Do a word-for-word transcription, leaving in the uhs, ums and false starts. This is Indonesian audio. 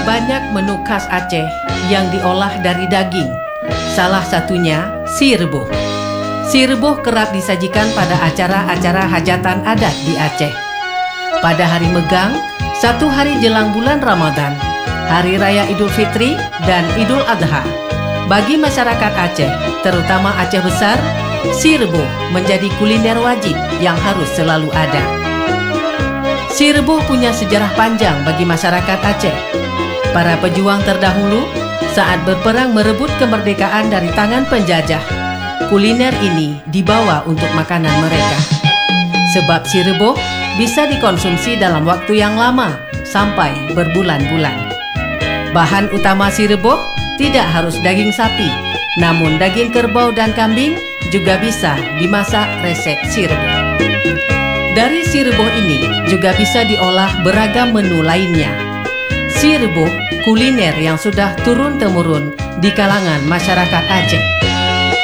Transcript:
banyak menu khas Aceh yang diolah dari daging. Salah satunya si rebus. Si rebus kerap disajikan pada acara-acara hajatan adat di Aceh. Pada hari Megang, satu hari jelang bulan Ramadan, Hari Raya Idul Fitri dan Idul Adha, bagi masyarakat Aceh, terutama Aceh Besar, si rebus menjadi kuliner wajib yang harus selalu ada. Si rebus punya sejarah panjang bagi masyarakat Aceh. Para pejuang terdahulu saat berperang merebut kemerdekaan dari tangan penjajah, kuliner ini dibawa untuk makanan mereka. Sebab si rebus bisa dikonsumsi dalam waktu yang lama, sampai berbulan-bulan. Bahan utama si rebus tidak harus daging sapi, namun daging kerbau dan kambing juga bisa dimasak resep si rebus. Dari si rebus ini juga bisa diolah beragam menu lainnya. Si rebus kuliner yang sudah turun-temurun di kalangan masyarakat Aceh.